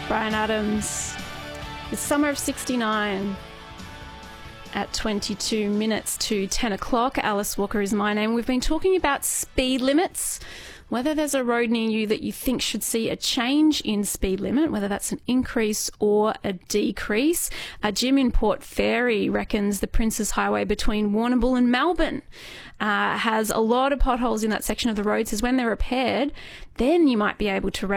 Bryan Adams, the summer of 69 at 22 minutes to 10 o'clock. Alice Walker is my name. We've been talking about speed limits, whether there's a road near you that you think should see a change in speed limit, whether that's an increase or a decrease. Jim in Port Fairy reckons the Princes Highway between Warrnambool and Melbourne has a lot of potholes in that section of the road. Says when they're repaired, then you might be able to